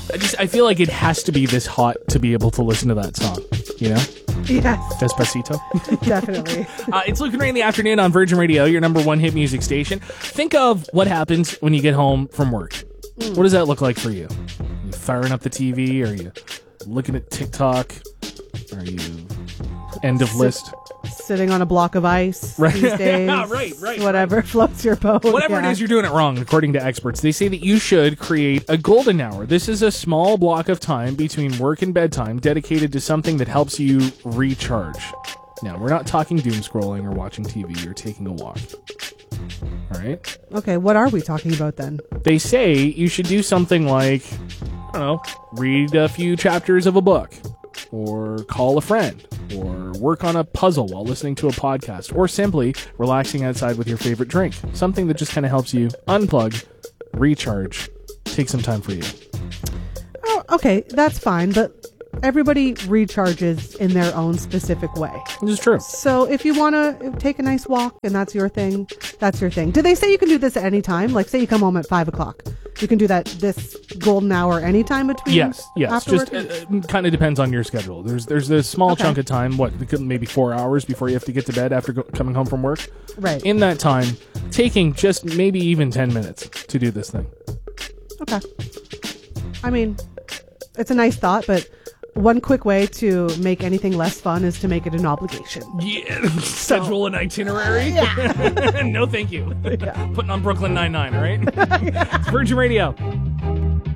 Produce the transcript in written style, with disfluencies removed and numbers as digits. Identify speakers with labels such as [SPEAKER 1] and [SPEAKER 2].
[SPEAKER 1] I feel like it has to be this hot to be able to listen to that song, you know?
[SPEAKER 2] Yes,
[SPEAKER 1] Despacito.
[SPEAKER 2] definitely.
[SPEAKER 1] It's Luke and Ray in the afternoon on Virgin Radio, your number one hit music station. Think of what happens when you get home from work. What does that look like for you? Are you firing up the TV? Are you looking at TikTok? Are you end of list?
[SPEAKER 2] Sitting on a block of ice these days.
[SPEAKER 1] right.
[SPEAKER 2] Whatever floats your boat.
[SPEAKER 1] Whatever it is, you're doing it wrong, according to experts. They say that you should create a golden hour. This is a small block of time between work and bedtime dedicated to something that helps you recharge. Now, we're not talking doom scrolling or watching TV or taking a walk. All right?
[SPEAKER 2] Okay, what are we talking about then?
[SPEAKER 1] They say you should do something like, I don't know, read a few chapters of a book, or call a friend, or work on a puzzle while listening to a podcast, or simply relaxing outside with your favorite drink. Something that just kind of helps you unplug, recharge, take some time for you.
[SPEAKER 2] Oh, okay, that's fine, but everybody recharges in their own specific way.
[SPEAKER 1] This is true.
[SPEAKER 2] So if you want to take a nice walk and that's your thing, that's your thing. Do they say you can do this at any time? Like, say you come home at 5 o'clock. You can do this golden hour anytime between?
[SPEAKER 1] Yes.
[SPEAKER 2] Afterward?
[SPEAKER 1] Just kind of depends on your schedule. There's a small chunk of time, maybe 4 hours before you have to get to bed after coming home from work.
[SPEAKER 2] Right.
[SPEAKER 1] In that time, taking just maybe even 10 minutes to do this thing.
[SPEAKER 2] Okay. I mean, it's a nice thought, but one quick way to make anything less fun is to make it an obligation.
[SPEAKER 1] Yeah, schedule an itinerary.
[SPEAKER 2] Yeah.
[SPEAKER 1] No, thank you.
[SPEAKER 2] Yeah.
[SPEAKER 1] Putting on Brooklyn Nine-Nine, all right? It's Virgin Radio.